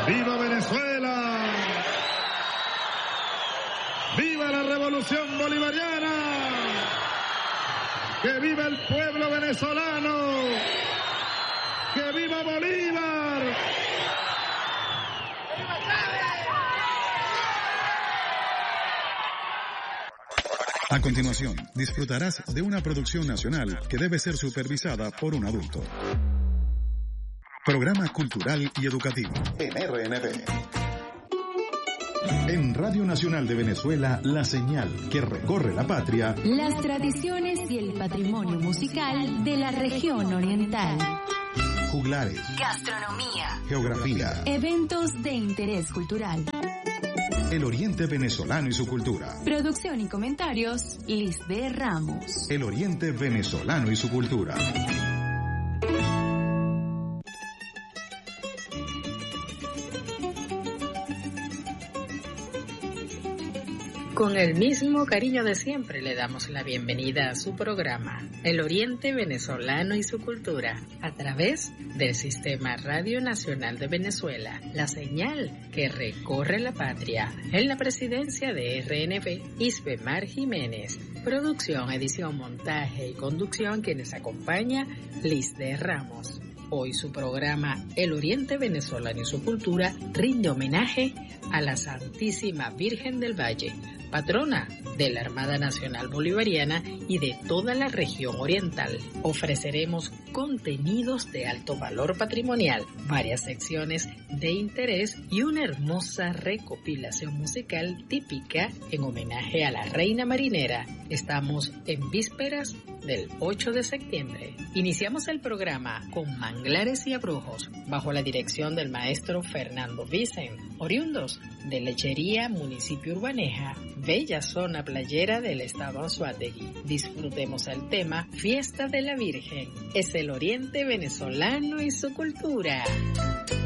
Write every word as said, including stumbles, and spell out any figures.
¡Viva Venezuela! ¡Viva la revolución bolivariana! ¡Que viva el pueblo venezolano! ¡Que viva Bolívar! A continuación, disfrutarás de una producción nacional que debe ser supervisada por un adulto. Programa cultural y educativo. En R N V. En Radio Nacional de Venezuela, la señal que recorre la patria. Las tradiciones y el patrimonio musical de la región oriental. Juglares. Gastronomía. Geografía. Eventos de interés cultural. El Oriente Venezolano y su cultura. Producción y comentarios, Lisbeth Ramos. El Oriente Venezolano y su cultura. Con el mismo cariño de siempre le damos la bienvenida a su programa, El Oriente Venezolano y su cultura, a través del Sistema Radio Nacional de Venezuela, la señal que recorre la patria. En la presidencia de R N V, Isbemar Jiménez. Producción, edición, montaje y conducción, quienes acompaña, Lisbeth Ramos. Hoy su programa El Oriente Venezolano y su cultura rinde homenaje a la Santísima Virgen del Valle, patrona de la Armada Nacional Bolivariana y de toda la región oriental. Ofreceremos contenidos de alto valor patrimonial, varias secciones de interés y una hermosa recopilación musical típica en homenaje a la Reina Marinera. Estamos en vísperas del ocho de septiembre. Iniciamos el programa con Manglares y Abrojos, bajo la dirección del maestro Fernando Vicen, oriundos de Lechería, municipio Urbaneja, bella zona playera del estado Anzoátegui. Disfrutemos el tema Fiesta de la Virgen. Es el Oriente Venezolano y su cultura.